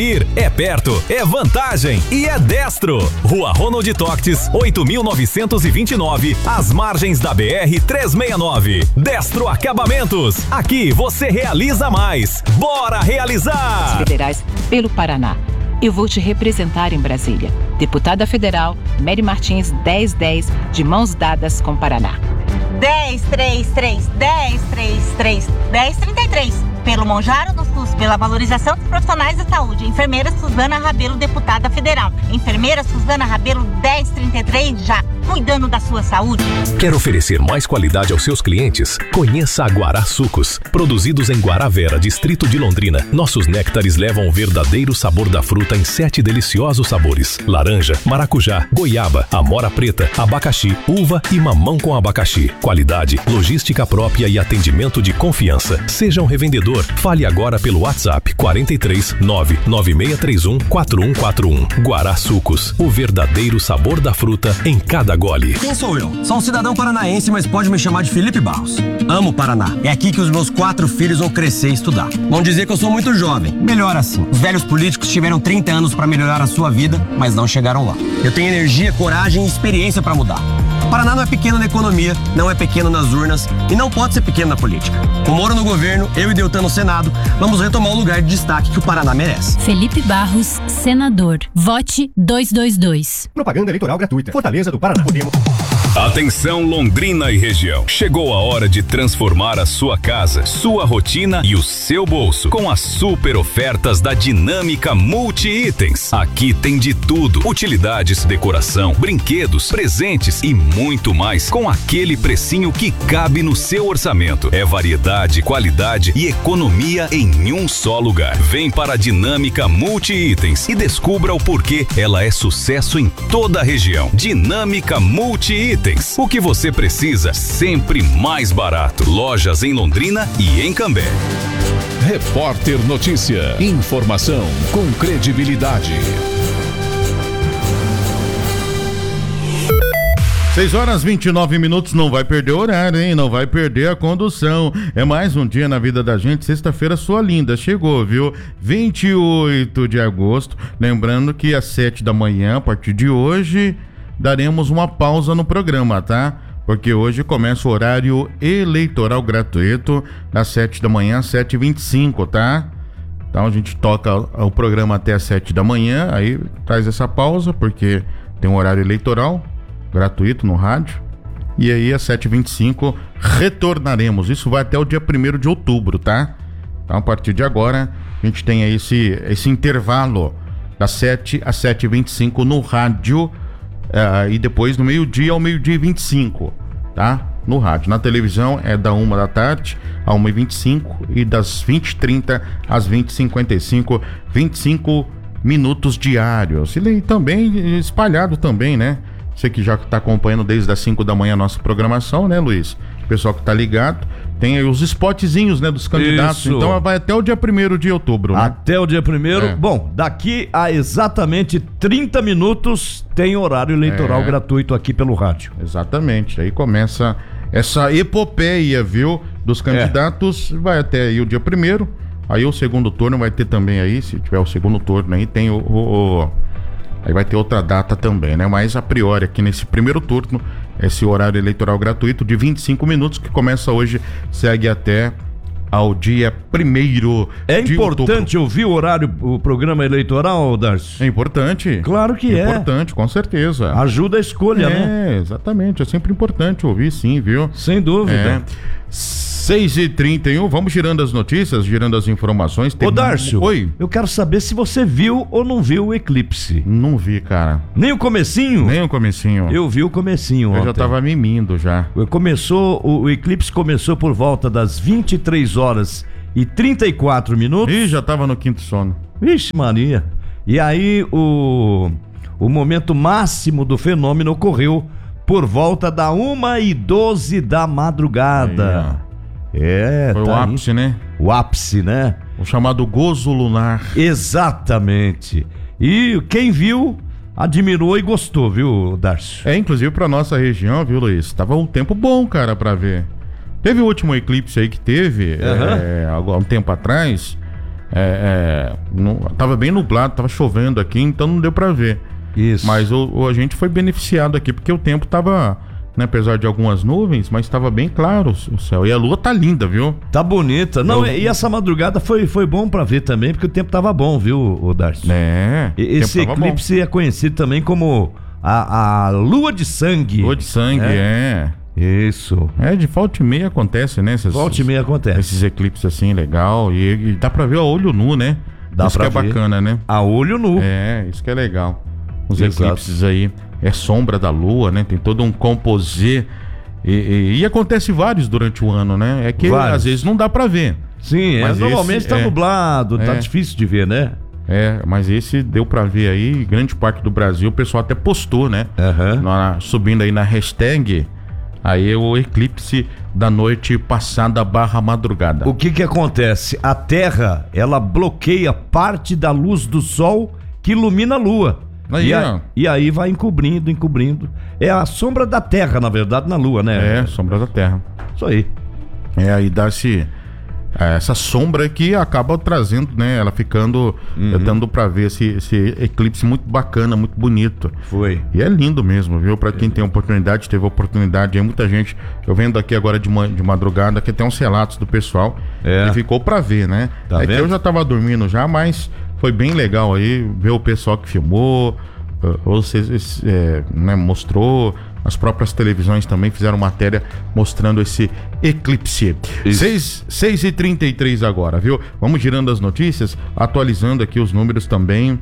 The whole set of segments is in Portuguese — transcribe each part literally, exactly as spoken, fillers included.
Ir é perto, é vantagem e é Destro. Rua Ronald Toctes, oito mil novecentos e vinte e nove, às margens da B R trezentos e sessenta e nove. Destro Acabamentos. Aqui você realiza mais. Bora realizar! Federais pelo Paraná. Eu vou te representar em Brasília. Deputada Federal Mary Martins dez dez, de mãos dadas com Paraná. dez três três, dez três três, dez trinta e três. Pelo Monjaro do SUS, pela valorização dos profissionais da saúde. Enfermeira Suzana Rabelo, deputada federal. Enfermeira Suzana Rabelo, dez trinta e três, já cuidando da sua saúde. Quer oferecer mais qualidade aos seus clientes? Conheça a Guará Sucos. Produzidos em Guaravera, distrito de Londrina, nossos néctares levam o verdadeiro sabor da fruta em sete deliciosos sabores: laranja, maracujá, goiaba, amora preta, abacaxi, uva e mamão com abacaxi. Qualidade, logística própria e atendimento de confiança. Seja um revendedor. Fale agora pelo WhatsApp quarenta e três, nove nove seis três um, quatro um quatro um. Guará Sucos, o verdadeiro sabor da fruta em cada gole. Quem sou eu? Sou um cidadão paranaense, mas pode me chamar de Felipe Barros. Amo o Paraná. É aqui que os meus quatro filhos vão crescer e estudar. Vão dizer que eu sou muito jovem. Melhor assim. Os velhos políticos tiveram trinta anos para melhorar a sua vida, mas não chegaram lá. Eu tenho energia, coragem e experiência para mudar. O Paraná não é pequeno na economia, não é pequeno nas urnas e não pode ser pequeno na política. Com Moro no governo, eu e Deltan no Senado, vamos retomar o lugar de destaque que o Paraná merece. Felipe Barros, senador. Vote duzentos e vinte e dois. Propaganda eleitoral gratuita. Fortaleza do Paraná. Podemos... Atenção Londrina e região. Chegou a hora de transformar a sua casa, sua rotina e o seu bolso com as super ofertas da Dinâmica Multi-Itens. Aqui tem de tudo: utilidades, decoração, brinquedos, presentes e muito mais, com aquele precinho que cabe no seu orçamento. É variedade, qualidade e economia em um só lugar. Vem para a Dinâmica Multi-Itens e descubra o porquê ela é sucesso em toda a região. Dinâmica Multi-Itens. O que você precisa, sempre mais barato. Lojas em Londrina e em Cambé. Repórter Notícia. Informação com credibilidade. seis horas e vinte e nove minutos, não vai perder o horário, hein? Não vai perder a condução. É mais um dia na vida da gente. Sexta-feira sua linda chegou, viu? vinte e oito de agosto. Lembrando que às sete da manhã, a partir de hoje, daremos uma pausa no programa, tá? Porque hoje começa o horário eleitoral gratuito, das sete da manhã às sete e vinte e cinco, tá? Então a gente toca o programa até às sete da manhã, aí traz essa pausa, porque tem um horário eleitoral gratuito no rádio. E aí às sete e vinte e cinco retornaremos. Isso vai até o dia primeiro de outubro, tá? Então a partir de agora a gente tem aí esse, esse intervalo das sete às sete e vinte e cinco no rádio. Uh, e depois no meio-dia ao meio-dia e vinte e cinco, tá? No rádio. Na televisão é da uma da tarde a uma e vinte e cinco e das vinte e trinta às vinte e cinquenta e cinco, vinte e cinco minutos diários. E também espalhado também, né? Você que já está acompanhando desde as cinco da manhã a nossa programação, né, Luiz? O pessoal que tá ligado, tem aí os spotzinhos, né, dos candidatos. Isso. Então vai até o dia primeiro de outubro, né? Até o dia primeiro. É. Bom, daqui a exatamente trinta minutos tem horário eleitoral é. gratuito aqui pelo rádio. Exatamente. Aí começa essa epopeia, viu? Dos candidatos. É. Vai até aí o dia primeiro. Aí o segundo turno vai ter também aí, se tiver o segundo turno aí, tem o... o, o aí vai ter outra data também, né? Mas a priori aqui nesse primeiro turno, esse horário eleitoral gratuito de vinte e cinco minutos, que começa hoje, segue até ao dia primeiro É de importante outubro. Ouvir o horário, o programa eleitoral, Darcy? É importante. Claro que é. É importante, com certeza. Ajuda a escolha, é, né? É, exatamente. É sempre importante ouvir, sim, viu? Sem dúvida. É. seis e trinta e um, vamos girando as notícias, girando as informações. Tem... Ô, Dárcio, Oi? Eu quero saber se você viu ou não viu o eclipse. Não vi, cara. Nem o comecinho? Nem o comecinho. Eu vi o comecinho Eu ontem. já tava mimindo já. Começou, o, o eclipse começou por volta das vinte e três horas e trinta e quatro minutos. Ih, já tava no quinto sono. Vixe Maria. E aí o, o momento máximo do fenômeno ocorreu por volta da uma e doze da madrugada. Aí, é, foi tá o ápice, aí. né? O ápice, né? O chamado gozo lunar. Exatamente. E quem viu, admirou e gostou, viu, Darcio? É, inclusive pra nossa região, viu, Luiz? Tava um tempo bom, cara, pra ver. Teve o último eclipse aí que teve, uhum. é, há um tempo atrás. É, é, não, tava bem nublado, tava chovendo aqui, então não deu pra ver. Isso. Mas o, o, a gente foi beneficiado aqui, porque o tempo tava, né, apesar de algumas nuvens, mas tava bem claro o céu. E a lua tá linda, viu? Tá bonita. Não, Eu... e essa madrugada foi, foi bom pra ver também, porque o tempo tava bom, viu, o Darcy? É. E, esse eclipse bom. É conhecido também como a, a lua de sangue. Lua de sangue, é. é. Isso. É, de volta e meia acontece, né? Esses, volta e meia acontece. Esses eclipses assim, legal. E, e dá pra ver a olho nu, né? Dá isso pra que é ver. bacana, né? A olho nu. É, isso que é legal. Os Exato. Eclipses aí, é sombra da lua, né? Tem todo um composê. E, e, e acontece vários durante o ano, né? É que vários. Às vezes não dá pra ver. Sim, mas é, normalmente esse, tá é, nublado, tá é. difícil de ver, né? É, mas esse deu pra ver aí, grande parte do Brasil, o pessoal até postou, né? Uhum. Na, subindo aí na hashtag, aí é o eclipse da noite passada barra madrugada. O que que acontece? A Terra, ela bloqueia parte da luz do Sol que ilumina a Lua. Aí, e, a, e aí vai encobrindo, encobrindo. É a sombra da Terra, na verdade, na Lua, né? É, sombra da Terra. Isso aí. É, aí dá-se essa sombra que acaba trazendo, né? Ela ficando, uhum. dando pra ver esse, esse eclipse muito bacana, muito bonito. Foi. E é lindo mesmo, viu? Pra quem tem oportunidade, teve oportunidade, é muita gente. Eu vendo aqui agora de, de madrugada, que tem uns relatos do pessoal. É. E ficou pra ver, né? Tá é vendo? que eu já tava dormindo já, mas foi bem legal aí ver o pessoal que filmou, ou seja, é, né, mostrou. As próprias televisões também fizeram matéria mostrando esse eclipse. seis e trinta e três agora, viu? Vamos girando as notícias, atualizando aqui os números também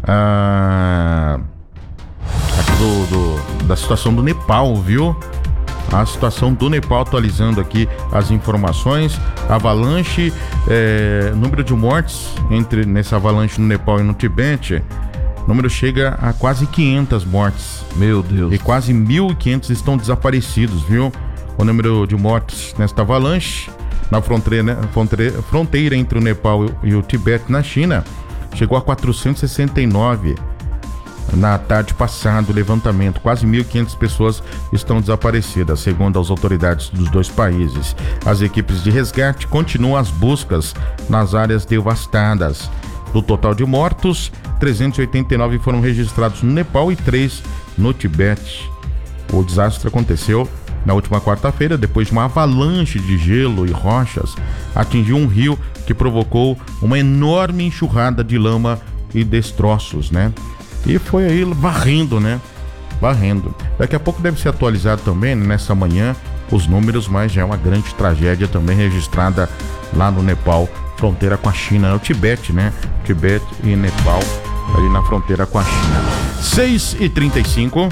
ah, aqui do, do, da situação do Nepal, viu? A situação do Nepal, atualizando aqui as informações. Avalanche, é, número de mortes entre nessa avalanche no Nepal e no Tibete. O número chega a quase quinhentas mortes. Meu Deus. E quase mil e quinhentos estão desaparecidos, viu? O número de mortes nesta avalanche, na fronteira, né? fronteira, fronteira entre o Nepal e o Tibete, na China, chegou a quatrocentos e sessenta e nove na tarde passada, o levantamento. Quase mil e quinhentas pessoas estão desaparecidas, segundo as autoridades dos dois países. As equipes de resgate continuam as buscas nas áreas devastadas. Do total de mortos, trezentos e oitenta e nove foram registrados no Nepal e três no Tibete. O desastre aconteceu na última quarta-feira, depois de uma avalanche de gelo e rochas atingiu um rio que provocou uma enorme enxurrada de lama e destroços, né? E foi aí varrendo, né? Varrendo. Daqui a pouco deve ser atualizado também, nessa manhã, os números, mas já é uma grande tragédia também registrada lá no Nepal, fronteira com a China, no Tibete, né? Tibete e Nepal, ali na fronteira com a China. seis e trinta e cinco.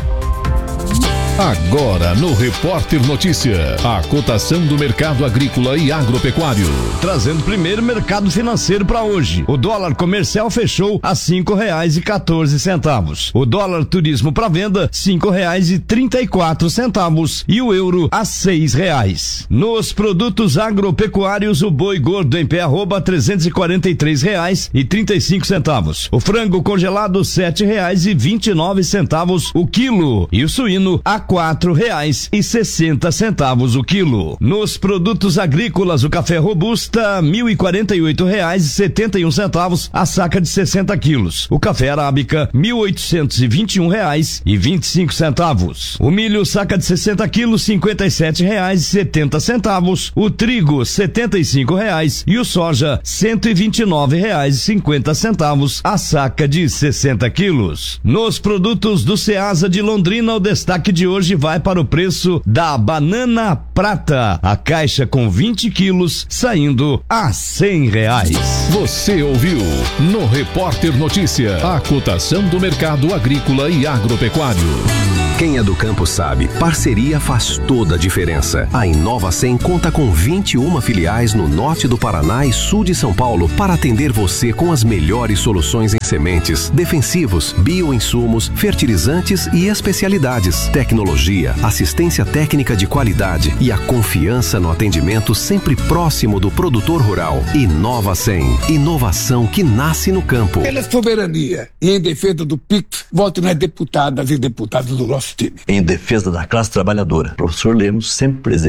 Agora no Repórter Notícia, a cotação do mercado agrícola e agropecuário. Trazendo primeiro mercado financeiro para hoje. O dólar comercial fechou a cinco reais e quatorze centavos. O dólar turismo para venda, cinco reais e trinta e quatro centavos. E o euro a seis reais. Nos produtos agropecuários, o boi gordo em pé arroba trezentos e quarenta e três reais e trinta e cinco centavos. O frango congelado, sete reais e vinte e nove centavos o quilo. E o suíno a quatro reais e sessenta centavos o quilo. Nos produtos agrícolas, o café robusta, mil e quarenta e oito reais e setenta e um centavos a saca de sessenta quilos. O café arábica, mil oitocentos e vinte e um reais e vinte e cinco centavos. O milho, saca de sessenta quilos, cinquenta e sete reais e setenta centavos. O trigo, setenta e cinco reais e o soja, cento e vinte e nove reais e cinquenta centavos a saca de sessenta quilos. Nos produtos do Ceasa de Londrina, o destaque de hoje Hoje vai para o preço da banana prata, a caixa com vinte quilos saindo a cem reais. Você ouviu no Repórter Notícia a cotação do mercado agrícola e agropecuário. Quem é do campo sabe, parceria faz toda a diferença. A Inova cem conta com vinte e uma filiais no norte do Paraná e sul de São Paulo para atender você com as melhores soluções em sementes, defensivos, bioinsumos, fertilizantes e especialidades, tecnologia, assistência técnica de qualidade e a confiança no atendimento sempre próximo do produtor rural. Inova cem, inovação que nasce no campo. Pela soberania e em defesa do P I C, voto nas deputadas e deputados do nosso time. Em defesa da classe trabalhadora, professor Lemos sempre presente.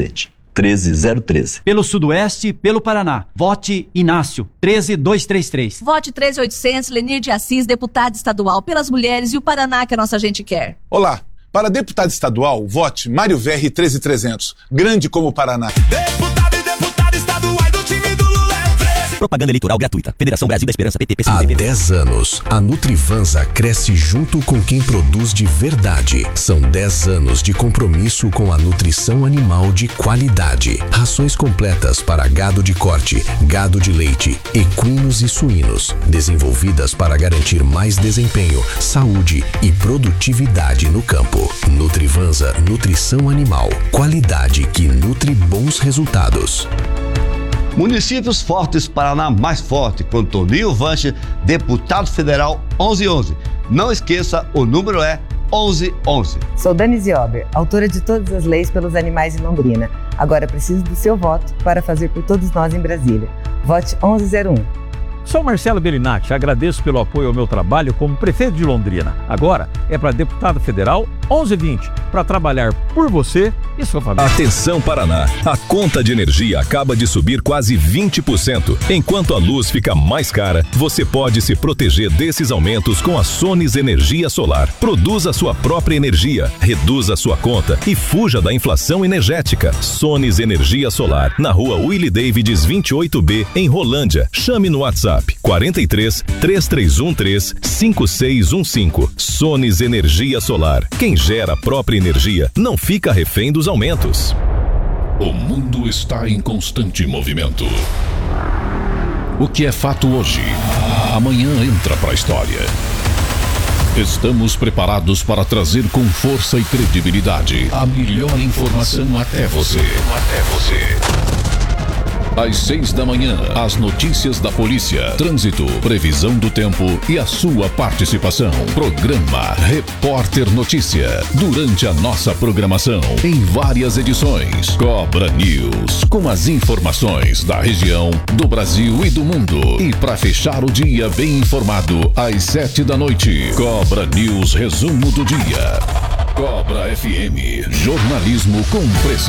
treze zero treze. Pelo Sudoeste, pelo Paraná. Vote Inácio, treze dois três três. Vote treze oitocentos, Lenir de Assis, deputado estadual, pelas mulheres e o Paraná que a nossa gente quer. Olá, para deputado estadual, vote Mário Verri treze trezentos, grande como o Paraná. Deputado e deputado estaduais do time do Lula é treze. Propaganda eleitoral gratuita. Federação Brasil da Esperança, P T, P C D. Há dez anos, a Nutrivanza cresce junto com quem produz de verdade. São dez anos de compromisso com a nutrição animal de qualidade. Rações completas para gado de corte, gado de leite, equinos e suínos. Desenvolvidas para garantir mais desempenho, saúde e produtividade no campo. Nutrivanza Nutrição Animal. Qualidade que nutre bons resultados. Municípios Fortes, Paraná mais forte, com Toninho Vanche, deputado federal onze onze. Não esqueça, o número é onze onze. Sou Dani Ziober, autora de todas as leis pelos animais em Londrina. Agora preciso do seu voto para fazer por todos nós em Brasília. Vote onze zero um. Sou Marcelo Bellinati, agradeço pelo apoio ao meu trabalho como prefeito de Londrina. Agora é para deputado federal onze vinte, para trabalhar por você e sua família. Atenção Paraná, a conta de energia acaba de subir quase vinte por cento. Enquanto a luz fica mais cara, você pode se proteger desses aumentos com a Sones Energia Solar. Produza sua própria energia, reduza sua conta e fuja da inflação energética. Sones Energia Solar, na rua Willie Davids vinte e oito B, em Rolândia. Chame no WhatsApp quarenta e três, três três um três, cinco seis um cinco. Sones Energia Solar. Quem gera a própria energia não fica refém dos aumentos. O mundo está em constante movimento. O que é fato hoje, amanhã entra para a história. Estamos preparados para trazer com força e credibilidade a melhor informação até você. Até você. Às seis da manhã, as notícias da polícia, trânsito, previsão do tempo e a sua participação. Programa Repórter Notícia. Durante a nossa programação, em várias edições, Cobra News, com as informações da região, do Brasil e do mundo. E para fechar o dia bem informado, às sete da noite, Cobra News Resumo do Dia. Cobra F M, jornalismo com precisão.